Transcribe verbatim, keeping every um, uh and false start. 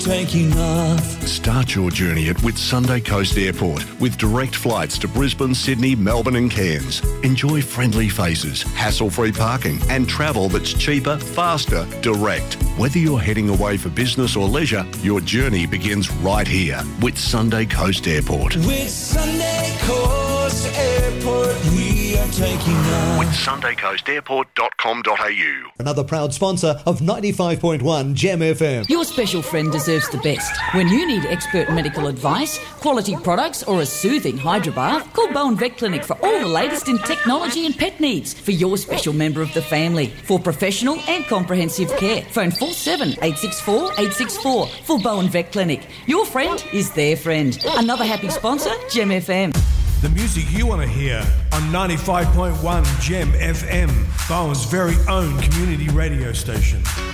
Taking off. Start your journey at Whitsunday Coast Airport with direct flights to Brisbane, Sydney, Melbourne and Cairns. Enjoy friendly faces, hassle-free parking and travel that's cheaper, faster, direct. Whether you're heading away for business or leisure, your journey begins right here. Whitsunday Coast Airport. Whitsunday Coast Airport, we are taking off. Whitsunday Coast Airport dot com dot a u. Another proud sponsor of ninety-five point one Gem F M. Your special friend deserves the best. When you need expert medical advice, quality products or a soothing hydrobath, call Bowen Vet Clinic for all the latest in technology and pet needs for your special member of the family. For professional and comprehensive care, phone four seven eight six four eight six four for Bowen Vet Clinic. Your friend is their friend. Another happy sponsor, Gem F M. The music you want to hear on ninety-five point one Gem F M, Bowen's very own community radio station.